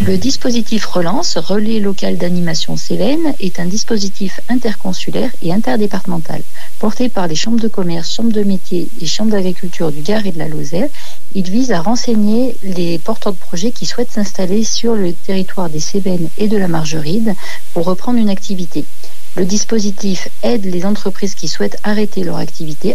Le dispositif Relance, Relais local d'animation Cévennes, est un dispositif interconsulaire et interdépartemental porté par les chambres de commerce, chambres de métiers et chambres d'agriculture du Gard et de la Lozère. Il vise à renseigner les porteurs de projets qui souhaitent s'installer sur le territoire des Cévennes et de la Margeride pour reprendre une activité. Le dispositif aide les entreprises qui souhaitent arrêter leur activité